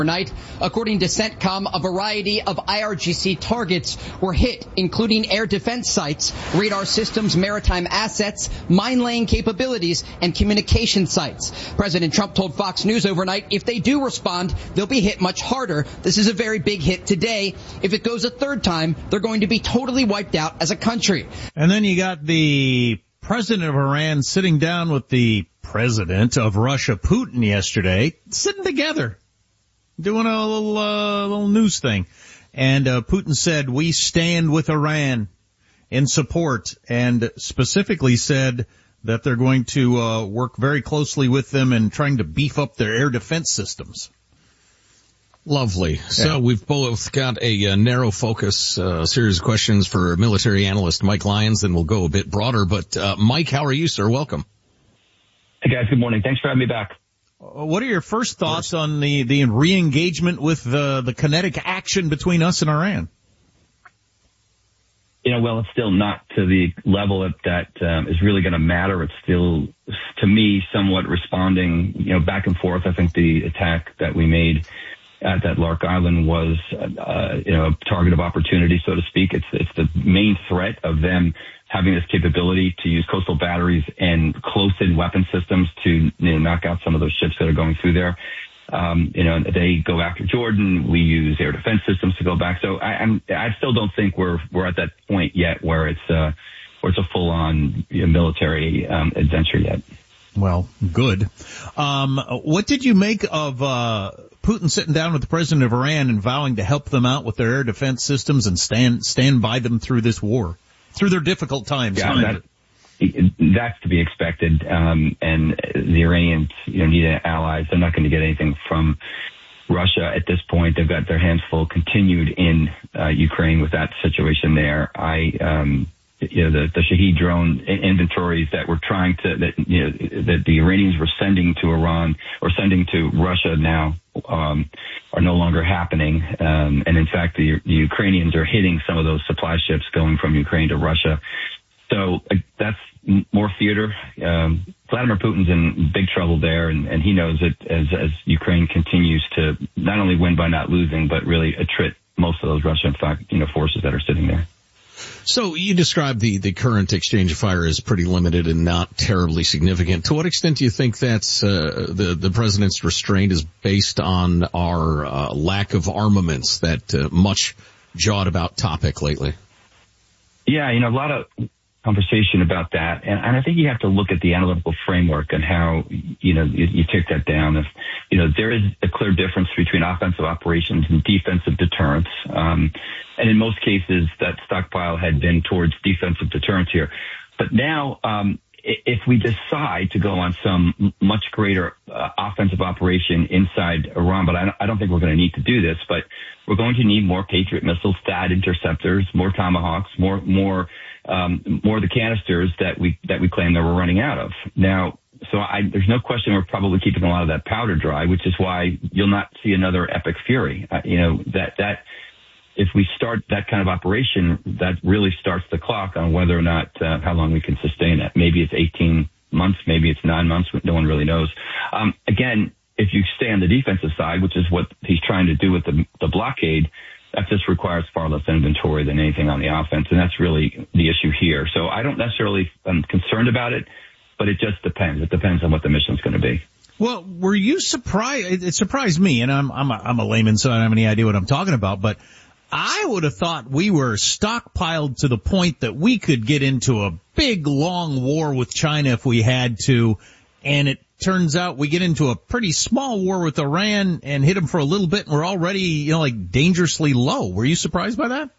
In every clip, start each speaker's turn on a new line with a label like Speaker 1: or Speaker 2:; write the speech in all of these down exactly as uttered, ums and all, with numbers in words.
Speaker 1: Overnight, according to CENTCOM, a variety of I R G C targets were hit, including air defense sites, radar systems, maritime assets, mine-laying capabilities, and communication sites. President Trump told Fox News overnight if they do respond, they'll be hit much harder. This is a very big hit today. If it goes a third time, they're going to be totally wiped out as a country.
Speaker 2: And then you got the president of Iran sitting down with the president of Russia, Putin, yesterday, sitting together, doing a little, uh, little news thing. And, uh, Putin said, we stand with Iran in support, and specifically said that they're going to, uh, work very closely with them in trying to beef up their air defense systems.
Speaker 3: Lovely. So we've both got a uh, narrow focus, uh, series of questions for military analyst Mike Lyons, and we'll go a bit broader. But, uh, Mike, how are you, sir? Welcome.
Speaker 4: Hey guys, good morning. Thanks for having me back.
Speaker 2: What are your first thoughts on the, the re-engagement with the, the kinetic action between us and Iran?
Speaker 4: You know, well, it's still not to the level that, that um, is really going to matter. It's still, to me, somewhat responding, you know, back and forth. I think the attack that we made at that Lark Island was, uh, you know, a target of opportunity, so to speak. It's, it's the main threat of them having this capability to use coastal batteries and close-in weapon systems to, you know, knock out some of those ships that are going through there. Um, you know, they go after Jordan. We use air defense systems to go back. So I, I'm, I still don't think we're, we're at that point yet where it's, uh, where it's a full-on, you know, military, um, adventure yet.
Speaker 2: Well, good. Um, what did you make of, uh, Putin sitting down with the president of Iran and vowing to help them out with their air defense systems and stand, stand by them through this war? Through their difficult times.
Speaker 4: Yeah, that, that's to be expected. Um, and the Iranians, you know, need allies. They're not going to get anything from Russia at this point. They've got their hands full continued in uh, Ukraine with that situation there. I, um, you know, the, the Shahed drone inventories that we're trying to, that, you know, that the Iranians were sending to Iran or sending to Russia now, um, are no longer happening. Um, and in fact, the, the Ukrainians are hitting some of those supply ships going from Ukraine to Russia. So uh, that's more theater. Um, Vladimir Putin's in big trouble there, and, and he knows it as, as Ukraine continues to not only win by not losing, but really attrit most of those Russian, you know, forces that are sitting there.
Speaker 3: So you described the, the current exchange of fire as pretty limited and not terribly significant. To what extent do you think that's uh, the, the president's restraint is based on our uh, lack of armaments, that uh, much jawed about topic lately?
Speaker 4: Yeah, you know, a lot of conversation about that. And, and I think you have to look at the analytical framework and how, you know, you, you take that down. If, you know, there is a clear difference between offensive operations and defensive deterrence. Um, and in most cases, that stockpile had been towards defensive deterrence here. But now, um, if we decide to go on some much greater uh, offensive operation inside Iran, but I don't, I don't think we're going to need to do this, but we're going to need more Patriot missiles, THAAD interceptors, more Tomahawks, more, more, um, more of the canisters that we, that we claim that we're running out of. Now, so I, there's no question we're probably keeping a lot of that powder dry, which is why you'll not see another epic fury. Uh, you know, that, that, if we start that kind of operation, that really starts the clock on whether or not, uh, how long we can sustain that. Maybe it's eighteen months, maybe it's nine months, no one really knows. Um, again, if you stay on the defensive side, which is what he's trying to do with the, the blockade, that just requires far less inventory than anything on the offense. And that's really the issue here. So I don't necessarily, I'm concerned about it, but it just depends. It depends on what the mission is going to be.
Speaker 2: Well, were you surprised? It surprised me, and I'm, I'm a, I'm a layman, so I don't have any idea what I'm talking about, but I would have thought we were stockpiled to the point that we could get into a big, long war with China if we had to, and it turns out we get into a pretty small war with Iran and hit them for a little bit, and we're already, you know, like dangerously low. Were you surprised by that?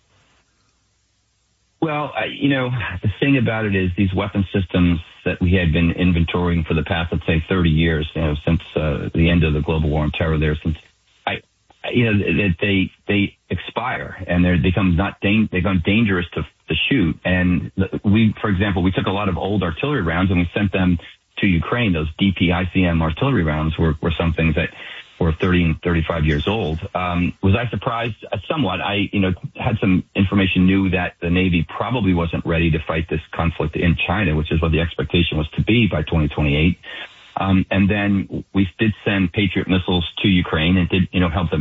Speaker 4: Well, uh, you know, the thing about it is these weapon systems that we had been inventorying for the past, let's say, thirty years, you know, since uh, the end of the global war on terror there, since I, you know, that they they expire and they become not dang, they become dangerous to to shoot. And we, for example, we took a lot of old artillery rounds and we sent them to Ukraine. Those D P I C M artillery rounds were, were some things that were thirty and thirty-five years old. Um, was I surprised? Uh, somewhat. I, you know, had some information, knew that the Navy probably wasn't ready to fight this conflict in China, which is what the expectation was to be by twenty twenty-eight. Um, and then we did send Patriot missiles to Ukraine and did, you know, help them